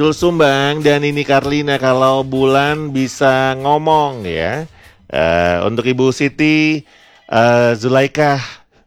Dul Sumbang dan ini Karlina kalau bulan bisa ngomong ya. Untuk Ibu Siti Zulaikah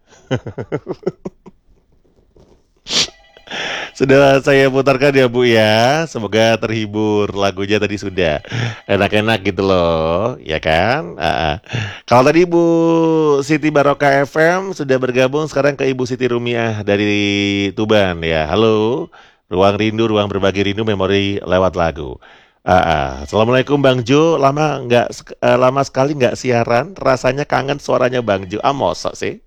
sudah saya putarkan ya Bu ya. Semoga terhibur lagunya tadi sudah enak-enak gitu loh, ya kan? Kalau tadi Ibu Siti Barokah FM sudah bergabung sekarang ke Ibu Siti Rumiah dari Tuban ya. Halo. Ruang rindu, ruang berbagi rindu, memori lewat lagu. Assalamualaikum Bang Jo, lama sekali nggak siaran, rasanya kangen suaranya Bang Jo. Mosok sih?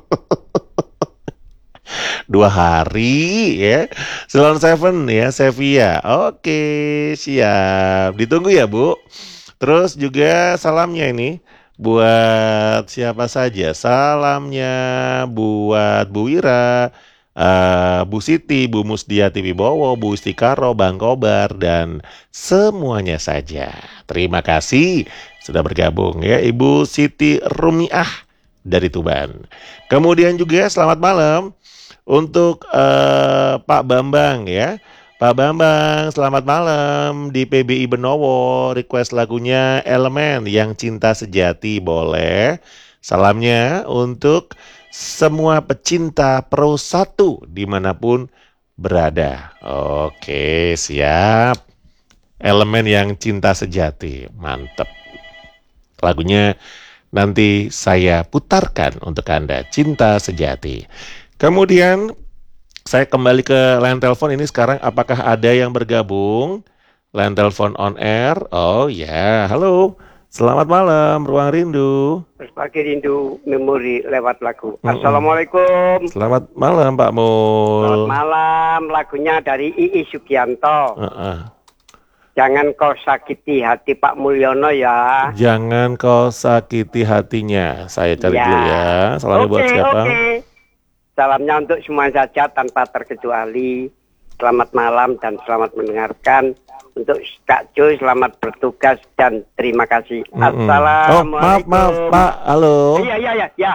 2 hari ya. Salon Seven ya, Sevilla. Oke, siap. Ditunggu ya Bu. Terus juga salamnya ini buat siapa saja? Salamnya buat Bu Wira, Bu Siti, Bu Musdiati Wibowo, Bu Istikaro, Bang Kobar, dan semuanya saja. Terima kasih sudah bergabung ya Ibu Siti Rumiah dari Tuban. Kemudian juga selamat malam untuk Pak Bambang ya. Pak Bambang, selamat malam di PBI Benowo. Request lagunya Elemen yang Cinta Sejati boleh. Salamnya untuk semua pecinta Pro 1 dimanapun berada. Oke, siap. Elemen yang Cinta Sejati, mantep. Lagunya nanti saya putarkan untuk Anda, Cinta Sejati. Kemudian saya kembali ke line telepon ini sekarang. Apakah ada yang bergabung? Line telepon on air. Oh ya, halo. Selamat malam, Ruang Rindu. Berbagi rindu memori lewat lagu. Assalamualaikum. Selamat malam Pak Mul. Selamat malam. Lagunya dari Ii Sugianto. Jangan kau sakiti hati Pak Mulyono ya. Jangan kau sakiti hatinya. Saya cari dulu ya. Salamnya buat siapa? Salamnya untuk semua saja tanpa terkecuali. Selamat malam dan selamat mendengarkan. Untuk Kak Jo selamat bertugas dan terima kasih. Assalamualaikum. Maaf Pak. Halo. Iya.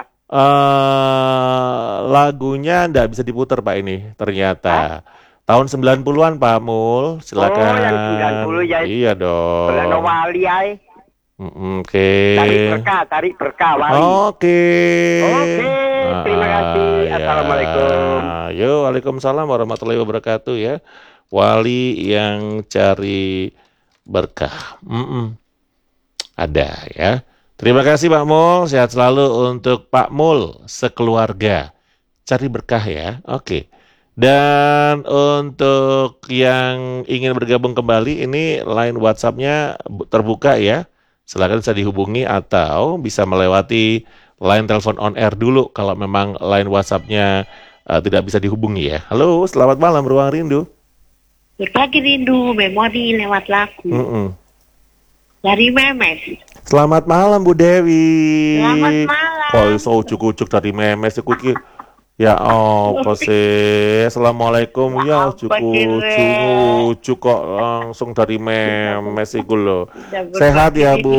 Lagunya nggak bisa diputar Pak ini ternyata. Tahun 90-an Pak Mul. Silakan. Oh, yang 90 ya. Iya dong. Belanda Wali ay. Oke. Tarik berkah Wali. Oke. Terima kasih. Assalamualaikum. Yo, waalaikumsalam warahmatullahi wabarakatuh ya. Wali yang cari berkah. Ada ya. Terima kasih Pak Mul. Sehat selalu untuk Pak Mul sekeluarga. Cari berkah ya. Oke. Dan untuk yang ingin bergabung kembali, ini line WhatsApp-nya terbuka ya. Silakan bisa dihubungi atau bisa melewati line telepon on air dulu kalau memang line WhatsApp-nya tidak bisa dihubungi ya. Halo, selamat malam Ruang Rindu. Berbagi rindu, memori lewat lagu. Dari Memes. Selamat malam Bu Dewi. Selamat malam. Kok iso ujuk-ujuk dari Memes iku iki. Ya apa sih? Assalamualaikum ya ujuk kok langsung dari Memes iku lho. Sehat ya Bu.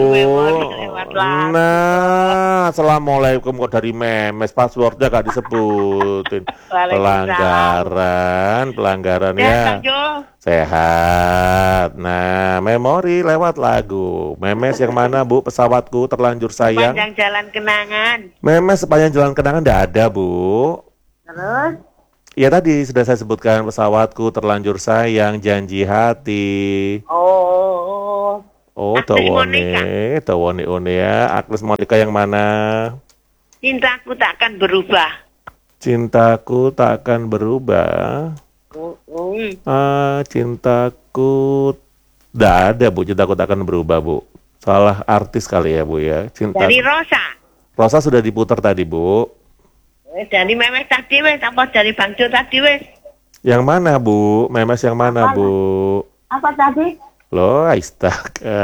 Nah, assalamualaikum kok dari Memes, passwordnya gak disebutin. Pelanggaran ya. Sehat. Nah, memori lewat lagu. Memes yang mana Bu? Pesawatku terlanjur sayang. Sepanjang jalan kenangan. Memes sepanjang jalan kenangan enggak ada Bu. Terus? Ya tadi sudah saya sebutkan, pesawatku terlanjur sayang, janji hati. Tawone ya. Agnes Monica yang mana? Cintaku takkan berubah. Cintaku takkan berubah. Cintaku enggak ada Bu, cintaku takkan berubah Bu. Salah artis kali ya Bu ya. Dari Rosa. Rosa sudah diputar tadi Bu. Dari Memes tadi wes, apa dari Bang Jo tadi wes? Yang mana Bu? Memes yang mana Bu? Apa tadi? Loh, astaga.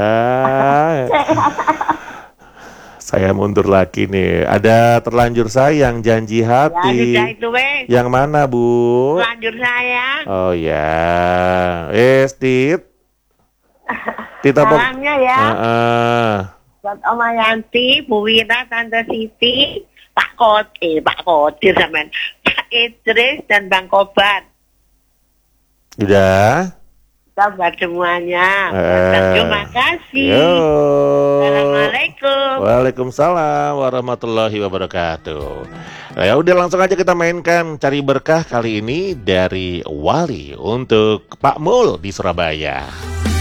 Saya mundur lagi nih. Ada terlanjur sayang, janji hati. Ya, sudah itu wes. Yang mana Bu? Terlanjur sayang. Oh ya. Tit apa? Salamnya ya. Buat Oma Yanti, Bu Wira, Tante Siti, Pak Kodir zaman, Pak Idris dan Bang Kobar. Udah. Sahabat semuanya. Terima kasih. Yo. Assalamualaikum. Waalaikumsalam warahmatullahi wabarakatuh. Nah, ya udah langsung aja kita mainkan Cari Berkah kali ini dari Wali untuk Pak Mul di Surabaya.